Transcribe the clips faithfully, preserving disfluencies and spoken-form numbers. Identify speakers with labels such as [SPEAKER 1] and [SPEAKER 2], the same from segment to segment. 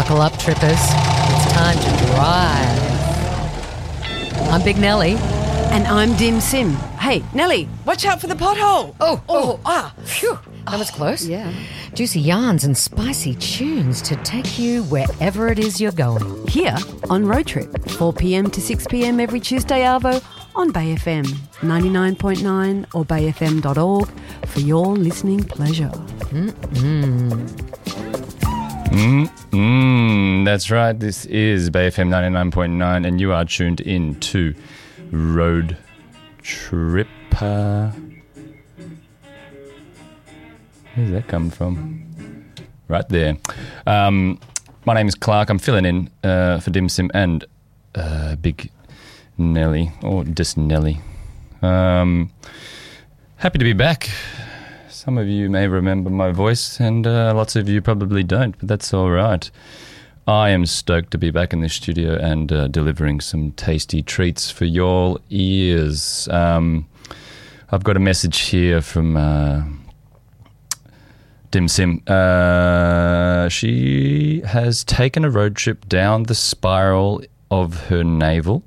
[SPEAKER 1] Buckle up, trippers. It's time to drive. I'm Big Nelly.
[SPEAKER 2] And I'm Dim Sim. Hey, Nelly, watch out for the pothole.
[SPEAKER 1] Oh, oh,
[SPEAKER 2] Oh, ah.
[SPEAKER 1] phew. That was close.
[SPEAKER 2] Yeah.
[SPEAKER 1] Juicy yarns and spicy tunes to take you wherever it is you're going.
[SPEAKER 2] Here on Road Trip, four p.m. to six p.m. every Tuesday, Arvo, on Bay F M ninety-nine point nine or bay f m dot org for your listening pleasure.
[SPEAKER 1] Mm-mm.
[SPEAKER 3] Mm-mm. That's right. This is Bay F M ninety-nine point nine and you are tuned in to Road Trip. Uh, where's that come from? Right there. Um, my name is Clark. I'm filling in uh, for Dim Sim and uh, Big Nelly, or just Nelly. Um, happy to be back. Some of you may remember my voice, and uh, lots of you probably don't, but that's all right. I am stoked to be back in the studio and uh, delivering some tasty treats for your ears. Um, I've got a message here from uh, Dim Sim. Uh, she has taken a road trip down the spiral of her navel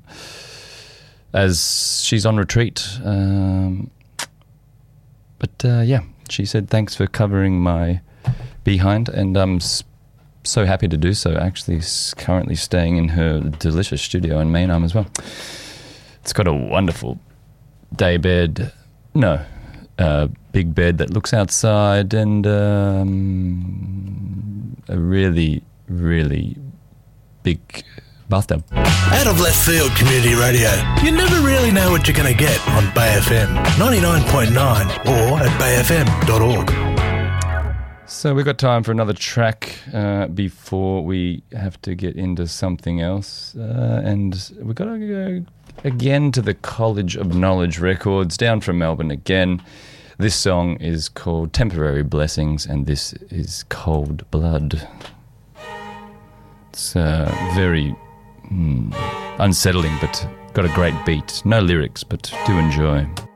[SPEAKER 3] as she's on retreat. Um, but uh, yeah, she said thanks for covering my behind, and I'm sp- so happy to do so. Actually, currently staying in her delicious studio in Maynarm as well. It's got a wonderful day bed, no, uh, big bed that looks outside, and um, a really, really big bathtub.
[SPEAKER 4] Out of left field community radio. You never really know what you're going to get on Bay F M ninety-nine point nine or at bay f m dot org.
[SPEAKER 3] So we've got time for another track uh, before we have to get into something else. Uh, and we've got to go again to the College of Knowledge Records, down from Melbourne again. This song is called Temporary Blessings, and this is Cold Blood. It's uh, very mm, unsettling, but got a great beat. No lyrics, but do enjoy.